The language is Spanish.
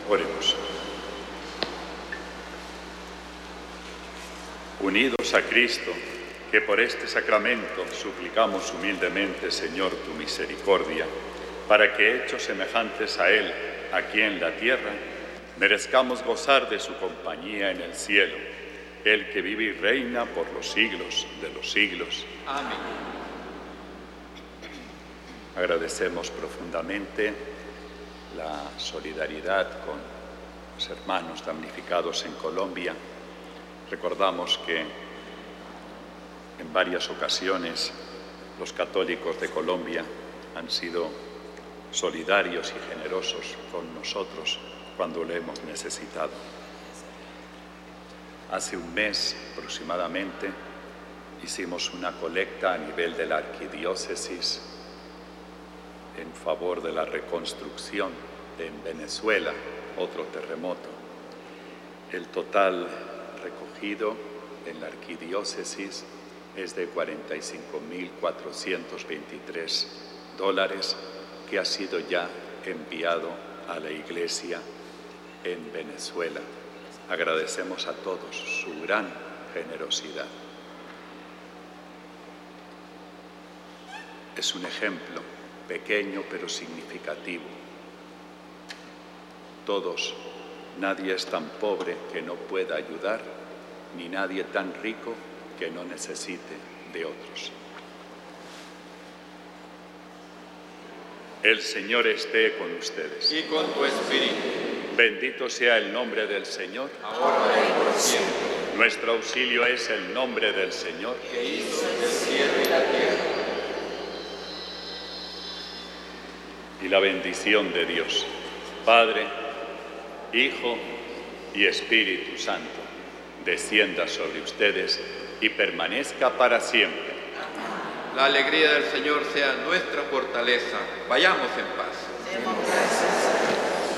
Oremos. Unidos a Cristo, que por este sacramento suplicamos humildemente, Señor, tu misericordia, para que, hechos semejantes a Él aquí en la tierra, merezcamos gozar de su compañía en el cielo, Él que vive y reina por los siglos de los siglos. Amén. Agradecemos profundamente la solidaridad con los hermanos damnificados en Colombia. Recordamos que en varias ocasiones los católicos de Colombia han sido solidarios y generosos con nosotros cuando lo hemos necesitado. Hace un mes aproximadamente hicimos una colecta a nivel de la arquidiócesis en favor de la reconstrucción en Venezuela, otro terremoto. El total recogido en la arquidiócesis es de $45.423 que ha sido ya enviado a la Iglesia en Venezuela. Agradecemos a todos su gran generosidad. Es un ejemplo pequeño pero significativo. Todos, nadie es tan pobre que no pueda ayudar, ni nadie tan rico que no necesite de otros. El Señor esté con ustedes. Y con tu espíritu. Bendito sea el nombre del Señor. Ahora y por siempre. Nuestro auxilio es el nombre del Señor. Que hizo el cielo y la tierra. Y la bendición de Dios, Padre, Hijo y Espíritu Santo, descienda sobre ustedes y permanezca para siempre. La alegría del Señor sea nuestra fortaleza. Vayamos en paz. Demos gracias.